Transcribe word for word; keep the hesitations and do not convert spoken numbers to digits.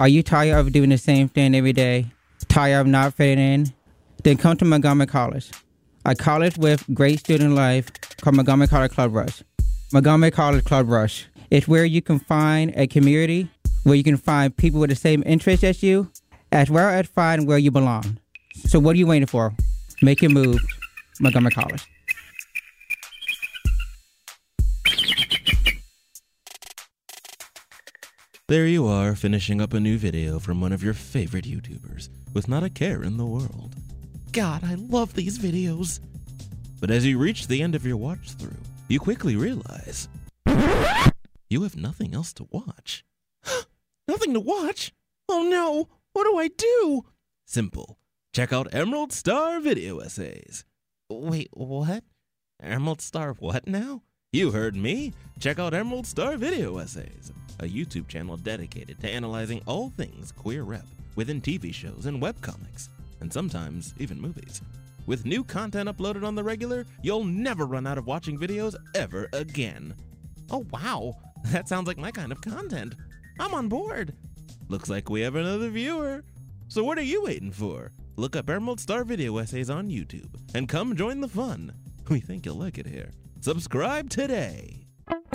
Are you tired of doing the same thing every day? Tired of not fitting in? Then come to Montgomery College, a college with great student life called Montgomery College Club Rush. Montgomery College Club Rush. It's where you can find a community, where you can find people with the same interests as you, as well as find where you belong. So what are you waiting for? Make your move, Montgomery College. There you are, finishing up a new video from one of your favorite YouTubers, with not a care in the world. God, I love these videos. But as you reach the end of your watch through, you quickly realize you have nothing else to watch. Nothing to watch? Oh no, what do I do? Simple. Check out Emerald Star Video Essays. Wait, what? Emerald Star what now? You heard me. Check out Emerald Star Video Essays, a YouTube channel dedicated to analyzing all things queer rep within T V shows and webcomics, and sometimes even movies. With new content uploaded on the regular, you'll never run out of watching videos ever again. Oh wow, that sounds like my kind of content. I'm on board. Looks like we have another viewer. So what are you waiting for? Look up Emerald Star Video Essays on YouTube and come join the fun. We think you'll like it here. Subscribe today.